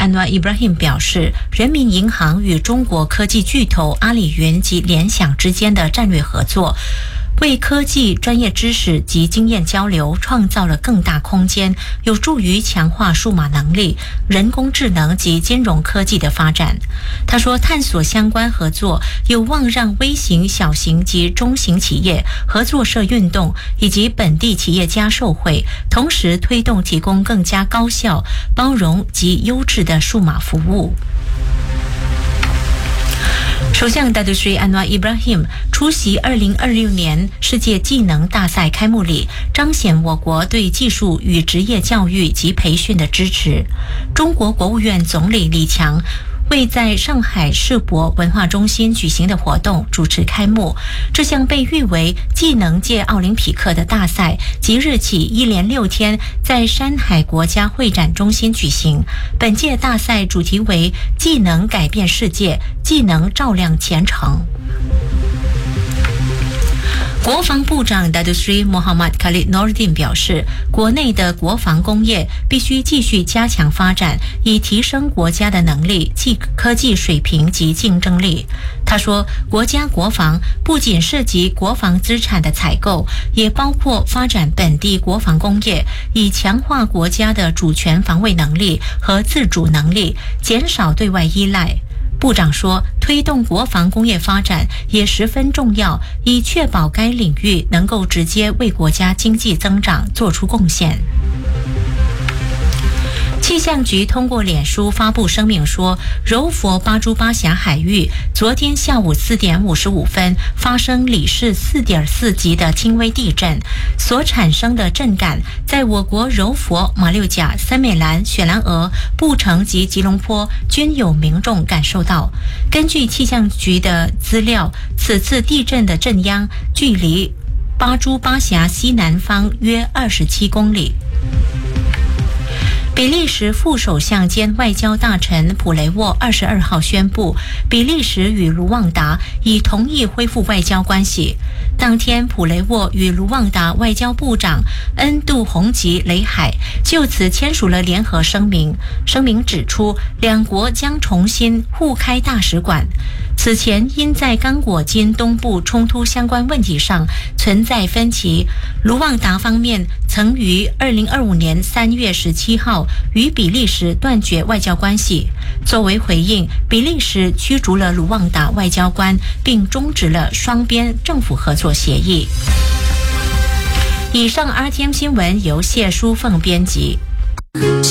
Anwar Ibrahim 表示，人民银行与中国科技巨头阿里云及联想之间的战略合作，为科技专业知识及经验交流创造了更大空间，有助于强化数码能力、人工智能及金融科技的发展。他说，探索相关合作有望让微型、小型及中型企业、合作社运动以及本地企业家受惠，同时推动提供更加高效、包容及优质的数码服务。首相 Datuk Seri Anwar Ibrahim 出席2026年世界技能大赛开幕礼，彰显我国对技术与职业教育及培训的支持。中国国务院总理李强为在上海世博文化中心举行的活动主持开幕。这项被誉为技能界奥林匹克的大赛，即日起一连6天在山海国家会展中心举行。本届大赛主题为技能改变世界，技能照亮前程。国防部长 Datuk Seri Muhammad Khalid Nordin 表示，国内的国防工业必须继续加强发展，以提升国家的能力、科技水平及竞争力。他说，国家国防不仅涉及国防资产的采购，也包括发展本地国防工业，以强化国家的主权防卫能力和自主能力，减少对外依赖。部长说，推动国防工业发展也十分重要，以确保该领域能够直接为国家经济增长做出贡献。气象局通过脸书发布声明说，柔佛巴珠巴峡海域昨天下午4点55分发生里氏4.4级的轻微地震，所产生的震感在我国柔佛、马六甲、三美兰、雪兰莪、布城及吉隆坡均有民众感受到。根据气象局的资料，此次地震的震央距离巴珠巴峡西南方约27公里。比利时副首相兼外交大臣普雷沃22号宣布，比利时与卢旺达已同意恢复外交关系。当天，普雷沃与卢旺达外交部长恩杜洪吉雷海就此签署了联合声明。声明指出，两国将重新互开大使馆。此前因在刚果金东部冲突相关问题上存在分歧，卢旺达方面曾于2025年3月17号与比利时断绝外交关系。作为回应，比利时驱逐了卢旺达外交官，并终止了双边政府合作协议。以上 RTM 新闻由谢淑凤编辑。